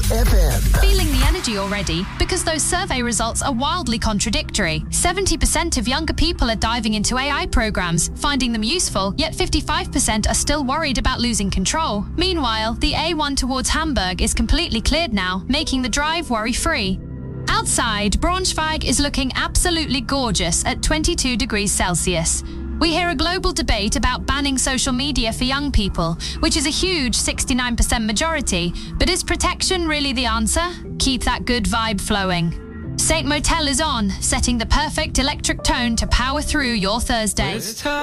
FM. Feeling the energy already? Because those survey results are wildly contradictory. 70% of younger people are diving into AI programs, finding them useful, yet 55% are still worried about losing control. Meanwhile, the A1 towards Hamburg is completely cleared now, making the drive worry-free. Outside, Braunschweig is looking absolutely gorgeous at 22 degrees Celsius. We hear a global debate about banning social media for young people, which is a huge 69% majority. But is protection really the answer? Keep that good vibe flowing. Saint Motel is on, setting the perfect electric tone to power through your Thursday.